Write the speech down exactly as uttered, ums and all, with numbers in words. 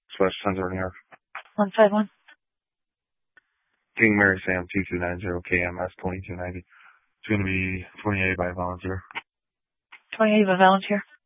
Slash Sensor New York. one five one. King Mary Sam two two nine zero K M S twenty-two ninety. It's going to be twenty-eight by volunteer. twenty-eight by volunteer.